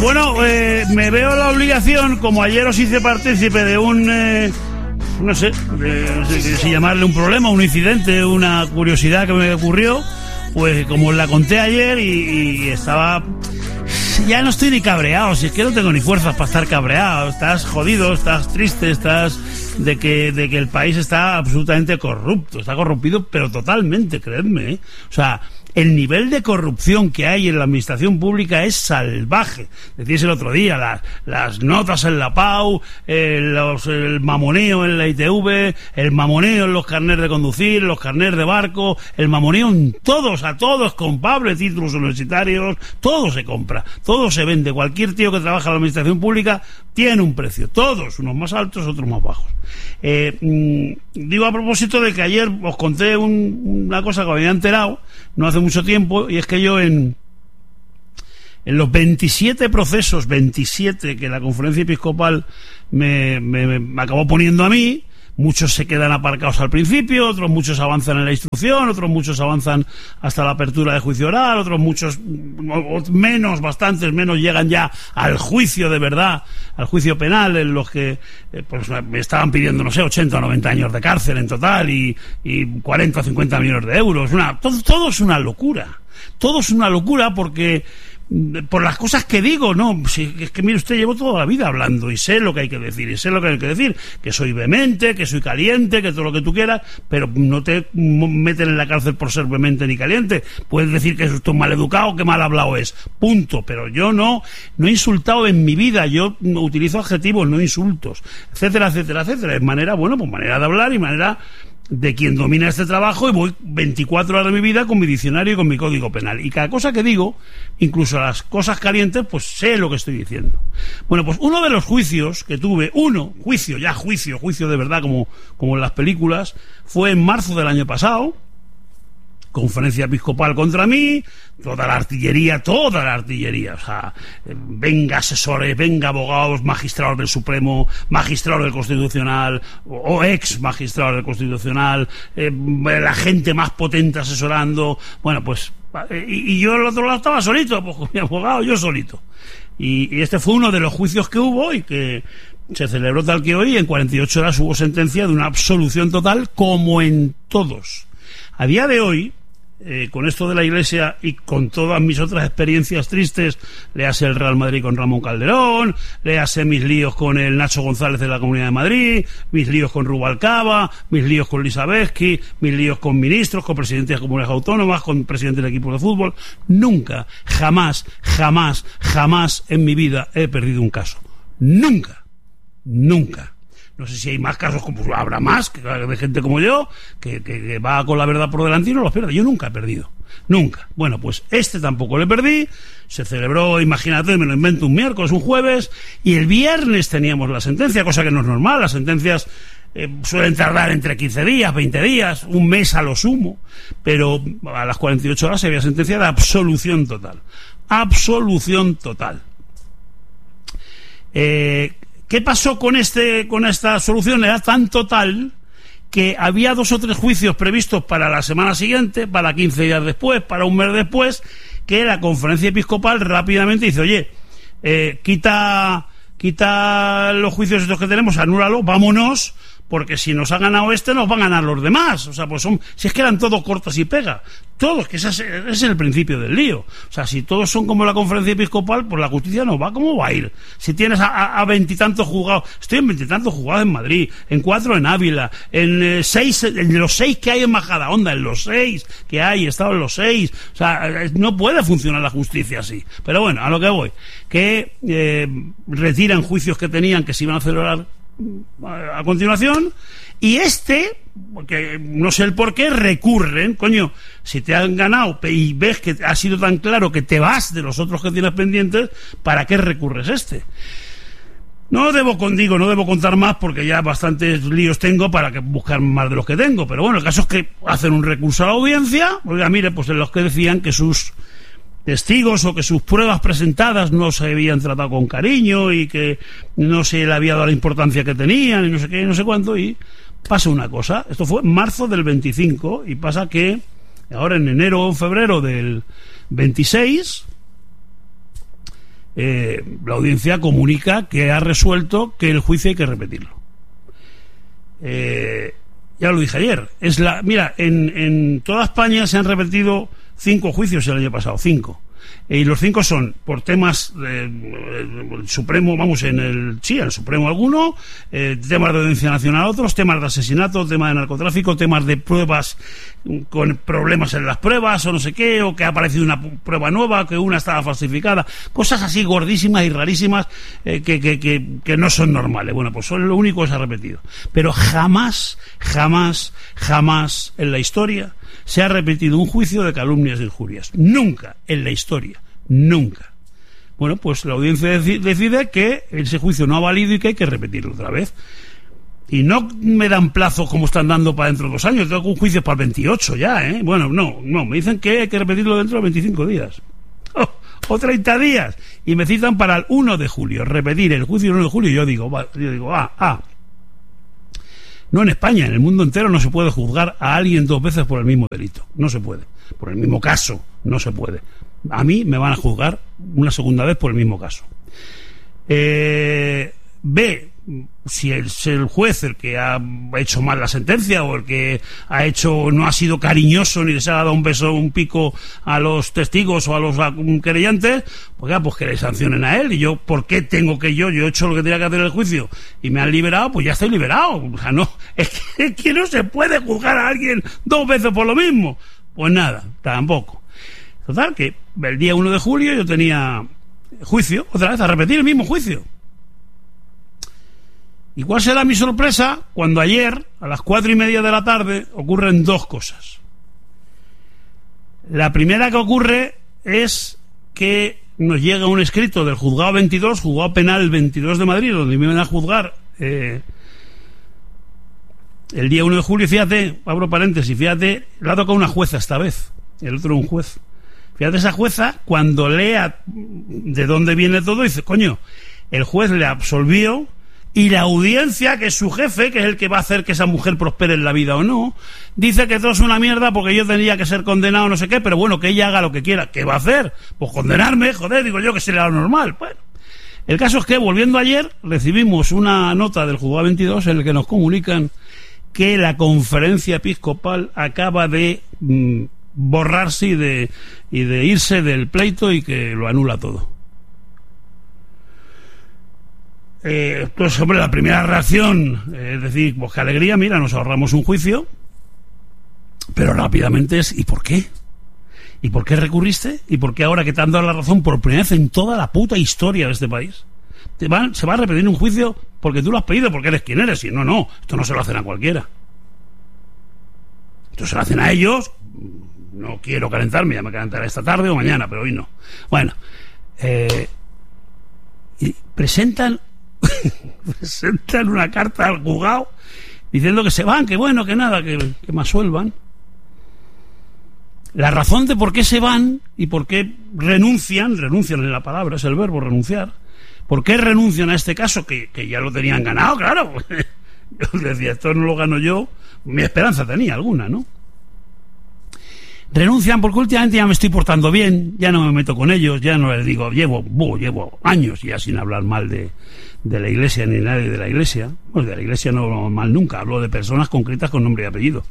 Bueno, me veo la obligación, como ayer os hice partícipe de un, no sé si llamarle un problema, un incidente, una curiosidad que me ocurrió, pues como la conté ayer y estaba... Ya no estoy ni cabreado, si es que no tengo ni fuerzas para estar cabreado. Estás jodido, estás triste, estás de que el país está absolutamente corrupto, está corrompido, pero totalmente, creedme, ¿eh? O sea, el nivel de corrupción que hay en la administración pública es salvaje. Decís el otro día, las notas en la PAU, el mamoneo en la ITV, el mamoneo en los carnés de conducir, los carnés de barco, el mamoneo en todos, a todos compable, títulos universitarios, todo se compra, todo se vende. Cualquier tío que trabaja en la administración pública tiene un precio, todos, unos más altos, otros más bajos. Digo a propósito de que ayer os conté una cosa que me había enterado no hace mucho tiempo, y es que yo en los 27 procesos, 27 que la Conferencia Episcopal me acabó poniendo a mí, muchos se quedan aparcados al principio, otros muchos avanzan en la instrucción, otros muchos avanzan hasta la apertura de juicio oral, otros muchos bastantes menos llegan ya al juicio de verdad, al juicio penal, en los que pues me estaban pidiendo, no sé, 80 o 90 años de cárcel en total y 40 o 50 millones de euros. Todo es una locura. Todo es una locura porque... por las cosas que digo, no, si, es que mire usted, llevo toda la vida hablando y sé lo que hay que decir, que soy vehemente, que soy caliente, que todo lo que tú quieras, pero no te meten en la cárcel por ser vehemente ni caliente. Puedes decir que es usted un maleducado, que mal hablado es, punto, pero yo no he insultado en mi vida, yo utilizo adjetivos, no insultos, etcétera, etcétera, etcétera. Es manera de hablar y manera de quien domina este trabajo, y voy 24 horas de mi vida con mi diccionario y con mi código penal, y cada cosa que digo, incluso las cosas calientes, pues sé lo que estoy diciendo. Bueno, pues uno de los juicios que tuve, juicio de verdad, como en las películas, fue en marzo del año pasado. Conferencia Episcopal contra mí, toda la artillería, o sea, venga asesores, venga abogados, magistrados del Supremo, magistrados del Constitucional, o ex magistrados del Constitucional, la gente más potente asesorando, bueno, pues, y yo al otro lado estaba solito, pues con mi abogado, yo solito. Y este fue uno de los juicios que hubo y que se celebró tal que hoy, en 48 horas hubo sentencia de una absolución total, como en todos. A día de hoy, con esto de la Iglesia y con todas mis otras experiencias tristes, léase el Real Madrid con Ramón Calderón, léase mis líos con el Nacho González de la Comunidad de Madrid, mis líos con Rubalcaba, mis líos con Lisa Besky, mis líos con ministros, con presidentes de comunidades autónomas, con presidentes de equipos de fútbol, nunca, jamás en mi vida he perdido un caso. Nunca. No sé si hay más casos, como habrá más, de gente como yo, que va con la verdad por delante y no los pierde. Yo nunca he perdido. Nunca. Bueno, pues este tampoco le perdí. Se celebró, imagínate, me lo invento, un miércoles, un jueves, y el viernes teníamos la sentencia, cosa que no es normal. Las sentencias suelen tardar entre 15 días, 20 días, un mes a lo sumo, pero a las 48 horas se había sentencia de absolución total. Absolución total. ¿Qué pasó con esta solución? Era tan total que había 2 o 3 juicios previstos para la semana siguiente, para 15 días después, para un mes después, que la Conferencia Episcopal rápidamente dice, oye, quita los juicios estos que tenemos, anúlalo, vámonos, porque si nos ha ganado nos van a ganar los demás. O sea, pues si es que eran todos cortas y pega, todos, que ese es el principio del lío. O sea, si todos son como la Conferencia Episcopal, pues la justicia no va. ¿Cómo va a ir? Si tienes a 20 y tantos juzgados, estoy en 20 y tantos juzgados en Madrid, en 4 en Ávila, en los 6 que hay en Majadahonda, en los 6 que hay, he estado en los 6. O sea, no puede funcionar la justicia así. Pero bueno, a lo que voy, que retiran juicios que tenían, que se iban a celebrar a continuación, y porque no sé el por qué, recurren. Coño, si te han ganado y ves que ha sido tan claro que te vas de los otros que tienes pendientes, ¿para qué recurres No debo contar más, porque ya bastantes líos tengo para que buscar más de los que tengo, pero bueno, el caso es que hacen un recurso a la audiencia. Oiga, mire, pues en los que decían que sus testigos o que sus pruebas presentadas no se habían tratado con cariño y que no se le había dado la importancia que tenían y no sé qué, no sé cuánto, y pasa una cosa. Esto fue en marzo del 25 y pasa que ahora en enero o febrero del 26 la audiencia comunica que ha resuelto que el juicio hay que repetirlo. Ya lo dije ayer. Mira, en toda España se han repetido 5 juicios el año pasado, 5. Y los 5 son por temas Supremo, en el Supremo alguno, temas de audiencia nacional otros, temas de asesinato, temas de narcotráfico, temas de pruebas con problemas en las pruebas o no sé qué, o que ha aparecido una prueba nueva, que una estaba falsificada, cosas así gordísimas y rarísimas que no son normales. Bueno, pues son lo único que se ha repetido. Pero jamás en la historia se ha repetido un juicio de calumnias e injurias. Nunca en la historia. Nunca. Bueno, pues la audiencia decide que ese juicio no ha valido y que hay que repetirlo otra vez. Y no me dan plazos como están dando para dentro de 2 años. Tengo un juicio para el 28 ya, ¿eh? Bueno, no, me dicen que hay que repetirlo dentro de 25 días. O 30 días. Y me citan para el 1 de julio. Repetir el juicio el 1 de julio. Y yo digo, no en España, en el mundo entero no se puede juzgar a alguien 2 veces por el mismo delito. No se puede. Por el mismo caso, no se puede. A mí me van a juzgar una segunda vez por el mismo caso. Ve si es el juez el que ha hecho mal la sentencia o el que no ha sido cariñoso ni les ha dado un beso, un pico a los testigos o a los querellantes, pues que le sancionen a él. Y yo, ¿por qué tengo que yo he hecho lo que tenía que hacer en el juicio y me han liberado? Pues ya estoy liberado. O sea, no, es que no se puede juzgar a alguien 2 veces por lo mismo. Pues nada, tampoco. Total, que el día 1 de julio yo tenía juicio, otra vez, a repetir el mismo juicio. ¿Y cuál será mi sorpresa? Cuando ayer, a las 4:30 de la tarde, ocurren 2 cosas. La primera que ocurre es que nos llega un escrito del juzgado 22, juzgado penal 22 de Madrid, donde me van a juzgar el día 1 de julio. Fíjate, abro paréntesis, fíjate, le ha tocado una jueza esta vez, el otro un juez. Fíjate, esa jueza, cuando lea de dónde viene todo, dice, coño, el juez le absolvió. Y la audiencia, que es su jefe, que es el que va a hacer que esa mujer prospere en la vida o no, dice que todo es una mierda porque yo tendría que ser condenado no sé qué, pero bueno, que ella haga lo que quiera. ¿Qué va a hacer? Pues condenarme, joder, digo yo que sería lo normal. Bueno, el caso es que, volviendo ayer, recibimos una nota del juzgado 22 en el que nos comunican que la conferencia episcopal acaba de borrarse y de irse del pleito y que lo anula todo. Entonces, hombre, la primera reacción es decir, pues qué alegría, mira, nos ahorramos un juicio, pero rápidamente es, ¿y por qué? ¿Y por qué recurriste? ¿Y por qué ahora que te han dado la razón por primera vez en toda la puta historia de este país se va a repetir un juicio porque tú lo has pedido, porque eres quien eres? Y no, esto no se lo hacen a cualquiera, esto se lo hacen a ellos. No quiero calentarme, ya me calentaré esta tarde o mañana, pero hoy no. Bueno, y presentan una carta al juzgado diciendo que se van, que bueno, que nada, que me absuelvan. La razón de por qué se van y por qué renuncian en la palabra, es el verbo renunciar. ¿Por qué renuncian a este caso que ya lo tenían ganado? Claro, yo decía, esto no lo gano yo, mi esperanza tenía alguna, ¿no? Renuncian porque últimamente ya me estoy portando bien, ya no me meto con ellos, ya no les digo, llevo años ya sin hablar mal de la Iglesia ni nadie de la Iglesia. Pues de la Iglesia no hablo mal nunca, hablo de personas concretas con nombre y apellido.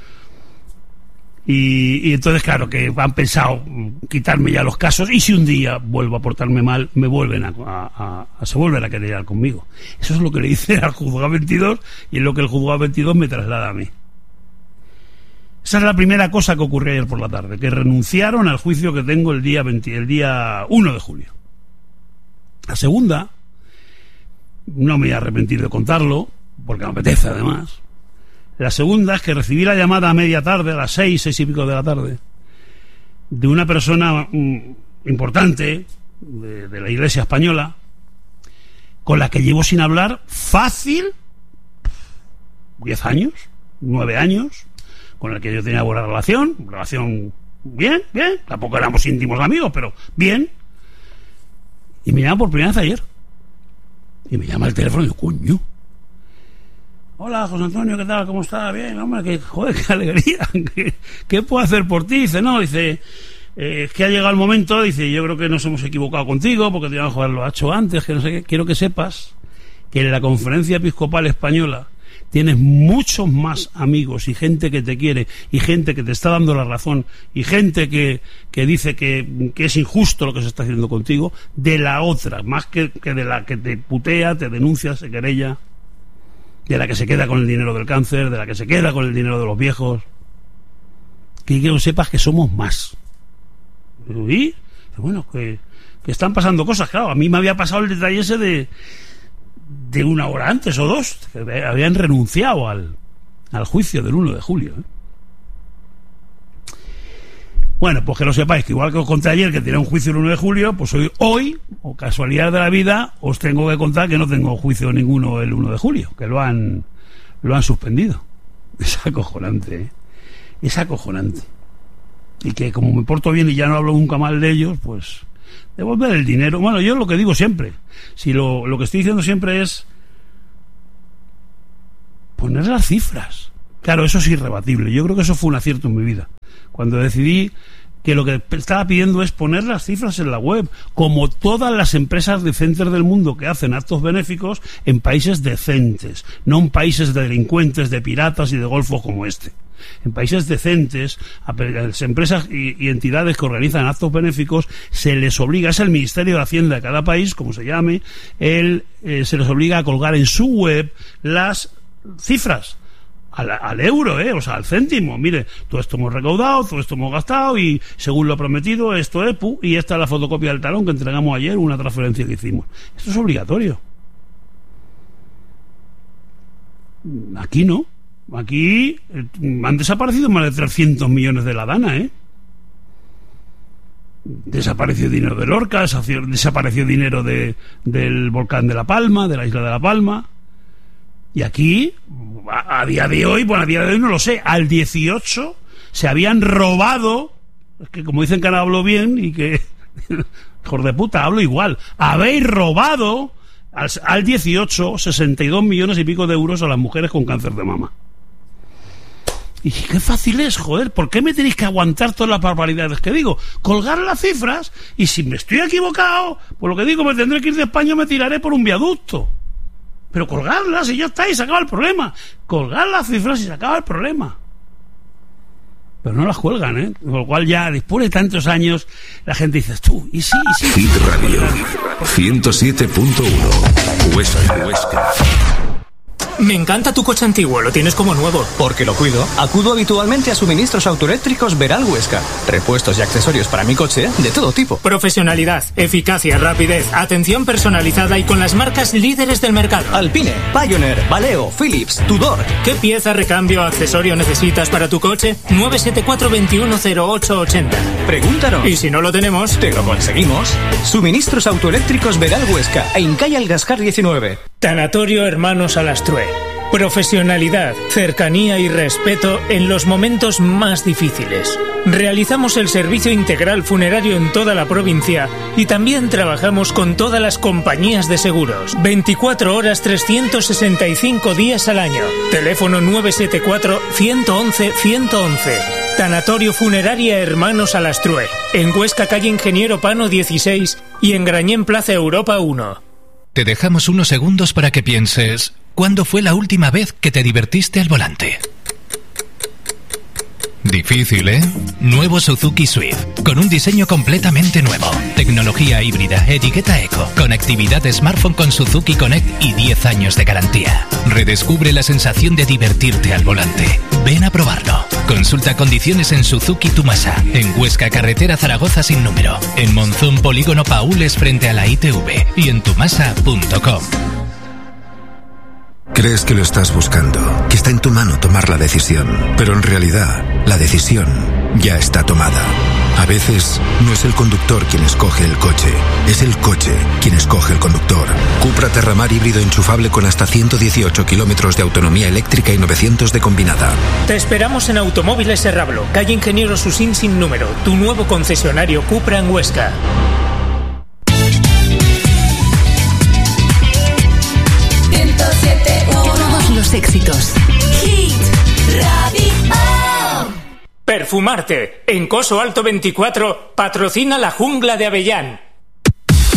Y entonces, claro, que han pensado quitarme ya los casos, y si un día vuelvo a portarme mal, me vuelven se vuelven a querer conmigo. Eso es lo que le dice al juzgado 22 y es lo que el juzgado 22 me traslada a mí. Esa es la primera cosa que ocurrió ayer por la tarde, que renunciaron al juicio que tengo el día 1 de julio. La segunda, no me voy a arrepentir de contarlo, porque me apetece además. La segunda es que recibí la llamada a media tarde, a las 6 y pico de la tarde, de una persona importante de la Iglesia española, con la que llevo sin hablar fácil 10 años, 9 años, con el que yo tenía buena relación bien, tampoco éramos íntimos amigos, pero bien. Y me llama por primera vez ayer. Y me llama el teléfono y digo, coño. Hola, José Antonio, ¿qué tal? ¿Cómo está? Bien, hombre, qué alegría. ¿Qué puedo hacer por ti? Dice, es que ha llegado el momento, dice, yo creo que nos hemos equivocado contigo porque teníamos que haberlo hecho antes, que no sé qué. Quiero que sepas que en la Conferencia Episcopal Española tienes muchos más amigos y gente que te quiere y gente que te está dando la razón y gente que dice que es injusto lo que se está haciendo contigo, de la otra, más que de la que te putea, te denuncia, se querella, de la que se queda con el dinero del cáncer, de la que se queda con el dinero de los viejos. Que sepas que somos más. Y bueno, que están pasando cosas. Claro, a mí me había pasado el detalle ese de una hora antes o dos, que habían renunciado al juicio del 1 de julio. Bueno, pues que lo sepáis, que igual que os conté ayer que tenía un juicio el 1 de julio, pues hoy, o casualidad de la vida, os tengo que contar que no tengo juicio ninguno el 1 de julio, que lo han suspendido. Es acojonante, ¿eh? Es acojonante. Y que como me porto bien y ya no hablo nunca mal de ellos, pues devolver el dinero. Bueno, yo lo que digo siempre, si lo que estoy diciendo siempre es poner las cifras. Claro, eso es irrebatible. Yo creo que eso fue un acierto en mi vida, cuando decidí que lo que estaba pidiendo es poner las cifras en la web, como todas las empresas decentes del mundo que hacen actos benéficos en países decentes, no en países de delincuentes, de piratas y de golfos como este. En países decentes, a las empresas y entidades que organizan actos benéficos se les obliga, es el Ministerio de Hacienda de cada país, como se llame, se les obliga a colgar en su web las cifras al euro, o sea, al céntimo. Mire, todo esto hemos recaudado, todo esto hemos gastado y según lo prometido, esto es y esta es la fotocopia del talón que entregamos ayer, una transferencia que hicimos. Esto es obligatorio. Aquí no. Aquí han desaparecido más de 300 millones de la Dana, Desapareció dinero de Lorca, desapareció dinero del volcán de La Palma, de la isla de La Palma. Y aquí, a día de hoy no lo sé, al 18 se habían robado, es que como dicen que no hablo bien y que, hijos de puta, hablo igual, habéis robado al 18 62 millones y pico de euros a las mujeres con cáncer de mama. Y qué fácil es, joder, ¿por qué me tenéis que aguantar todas las barbaridades que digo? Colgar las cifras, y si me estoy equivocado, pues lo que digo, me tendré que ir de España, me tiraré por un viaducto. Pero colgarlas y ya está, y se acaba el problema. Colgar las cifras y se acaba el problema. Pero no las cuelgan, Con lo cual ya, después de tantos años, la gente dice, tú, y sí. Hit Radio 107.1 Huesca. Me encanta tu coche antiguo, lo tienes como nuevo. Porque lo cuido. Acudo habitualmente a Suministros Autoeléctricos Veral Huesca. Repuestos y accesorios para mi coche de todo tipo. Profesionalidad, eficacia, rapidez, atención personalizada y con las marcas líderes del mercado. Alpine, Pioneer, Valeo, Philips, Tudor. ¿Qué pieza, recambio o accesorio necesitas para tu coche? 974-210880. Pregúntanos. Y si no lo tenemos, te lo conseguimos. Suministros Autoeléctricos Veral Huesca. En calle Algascar 19. Tanatorio Hermanos Alastrue. Profesionalidad, cercanía y respeto en los momentos más difíciles. Realizamos el servicio integral funerario en toda la provincia y también trabajamos con todas las compañías de seguros. 24 horas, 365 días al año. Teléfono 974-111-111. Tanatorio Funeraria Hermanos Alastrue. En Huesca, calle Ingeniero Pano 16 y en Grañén, Plaza Europa 1. Te dejamos unos segundos para que pienses, ¿cuándo fue la última vez que te divertiste al volante? Difícil, ¿eh? Nuevo Suzuki Swift, con un diseño completamente nuevo. Tecnología híbrida, etiqueta eco, conectividad smartphone con Suzuki Connect y 10 años de garantía. Redescubre la sensación de divertirte al volante. Ven a probarlo. Consulta condiciones en Suzuki Tumasa, en Huesca, carretera Zaragoza sin número, en Monzón, polígono Paules frente a la ITV y en tumasa.com. Crees que lo estás buscando, que está en tu mano tomar la decisión, pero en realidad la decisión ya está tomada. A veces no es el conductor quien escoge el coche, es el coche quien escoge el conductor. Cupra Terramar híbrido enchufable con hasta 118 kilómetros de autonomía eléctrica y 900 de combinada. Te esperamos en Automóviles Serrablo, calle Ingeniero Susín sin número, tu nuevo concesionario Cupra en Huesca. Todos los éxitos. Hit Radio. perfumarte. En Coso Alto 24 patrocina la Jungla de Avellán.